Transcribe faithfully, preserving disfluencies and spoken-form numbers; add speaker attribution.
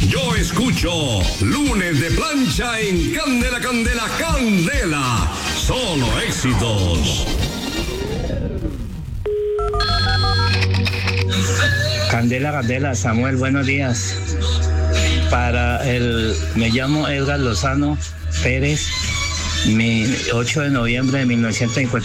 Speaker 1: Yo escucho Lunes de Plancha en Candela, Candela, Candela. Solo éxitos.
Speaker 2: Candela, Candela, Samuel, buenos días. Para el, me llamo Edgar Lozano Pérez, mi ocho de noviembre de mil novecientos cincuenta